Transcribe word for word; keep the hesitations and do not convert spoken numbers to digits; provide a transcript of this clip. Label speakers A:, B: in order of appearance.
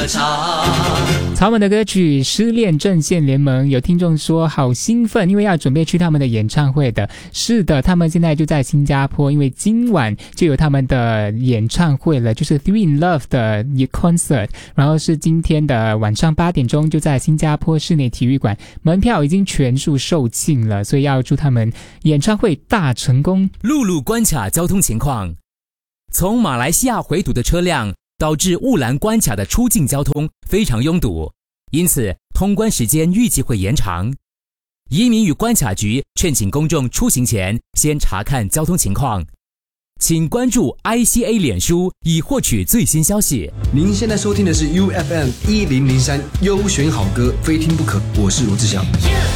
A: 唱。
B: 草蜢的歌曲《失恋阵线联盟》，有听众说好兴奋，因为要准备去他们的演唱会的。是的，他们现在就在新加坡，因为今晚就有他们的演唱会了，就是 Three in Love 的 concert， 然后是今天的晚上八点钟，就在新加坡室内体育馆，门票已经全数售罄了，所以要祝他们演唱会大成功。
C: 陆路关卡交通情况，从马来西亚回堵的车辆导致雾兰关卡的出境交通非常拥堵，因此通关时间预计会延长。移民与关卡局劝请公众出行前先查看交通情况，请关注 I C A 脸书以获取最新消息。
D: 您现在收听的是 U F M 一零零三优选好歌，非听不可。我是罗志祥。